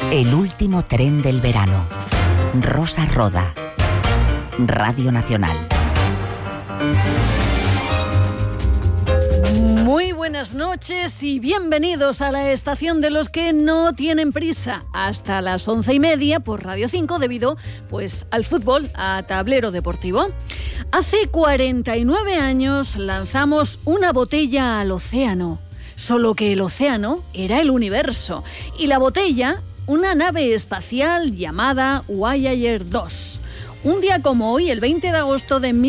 El último tren del verano. Rosa Roda. Radio Nacional. Muy buenas noches y bienvenidos a la estación de los que no tienen prisa. Hasta las 11:30 por Radio 5 debido al fútbol a tablero deportivo. Hace 49 años lanzamos una botella al océano. Solo que el océano era el universo y la botella una nave espacial llamada Voyager 2. Un día como hoy, el 20 de agosto de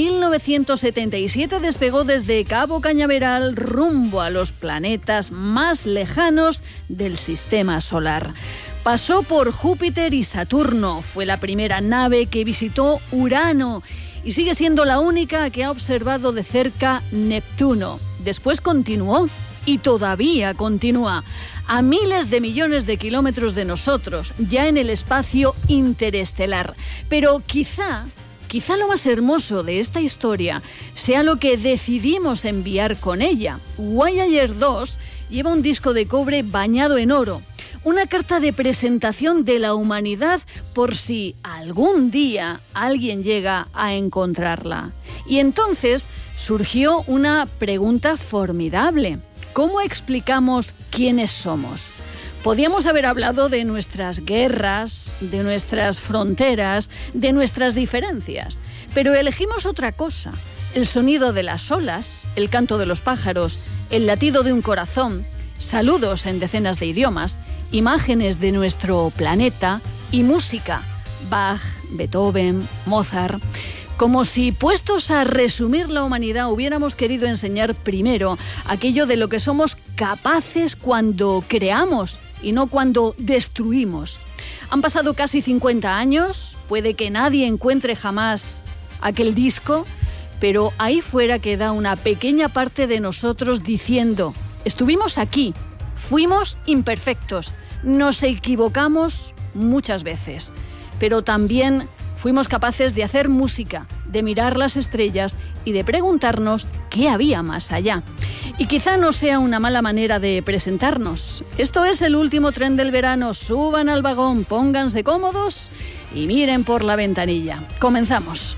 1977, despegó desde Cabo Cañaveral rumbo a los planetas más lejanos del sistema solar. Pasó por Júpiter y Saturno, fue la primera nave que visitó Urano y sigue siendo la única que ha observado de cerca Neptuno. Después continuó y todavía continúa a miles de millones de kilómetros de nosotros, ya en el espacio interestelar. Pero quizá lo más hermoso de esta historia sea lo que decidimos enviar con ella. Voyager 2 lleva un disco de cobre bañado en oro, una carta de presentación de la humanidad por si algún día alguien llega a encontrarla. Y entonces surgió una pregunta formidable. ¿Cómo explicamos quiénes somos? Podíamos haber hablado de nuestras guerras, de nuestras fronteras, de nuestras diferencias, pero elegimos otra cosa. El sonido de las olas, el canto de los pájaros, el latido de un corazón, saludos en decenas de idiomas, imágenes de nuestro planeta y música. Bach, Beethoven, Mozart. Como si, puestos a resumir la humanidad, hubiéramos querido enseñar primero aquello de lo que somos capaces cuando creamos y no cuando destruimos. Han pasado casi 50 años, puede que nadie encuentre jamás aquel disco, pero ahí fuera queda una pequeña parte de nosotros diciendo: estuvimos aquí, fuimos imperfectos, nos equivocamos muchas veces, pero también fuimos capaces de hacer música, de mirar las estrellas y de preguntarnos qué había más allá. Y quizá no sea una mala manera de presentarnos. Esto es el último tren del verano. Suban al vagón, pónganse cómodos y miren por la ventanilla. Comenzamos.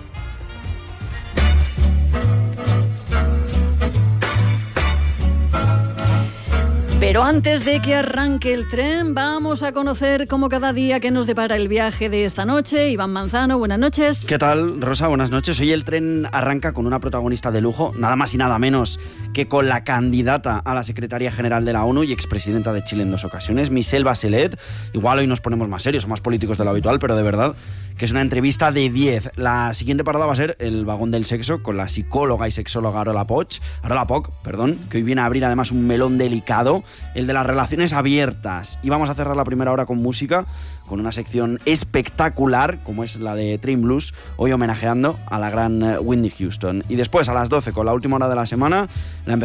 Pero antes de que arranque el tren, vamos a conocer como cada día qué nos depara el viaje de esta noche. Iván Manzano, buenas noches. ¿Qué tal, Rosa? Buenas noches. Hoy el tren arranca con una protagonista de lujo, nada más y nada menos que con la candidata a la Secretaría General de la ONU y expresidenta de Chile en 2 ocasiones, Michelle Bachelet. Igual hoy nos ponemos más serios o más políticos de lo habitual, pero de verdad que es una entrevista de 10. La siguiente parada va a ser el vagón del sexo con la psicóloga y sexóloga Arola Poch, que hoy viene a abrir además un melón delicado, el de las relaciones abiertas. Y vamos a cerrar la primera hora con música, con una sección espectacular como es la de Train Blues, hoy homenajeando a la gran Whitney Houston. Y después a las 12 con la última hora de la semana la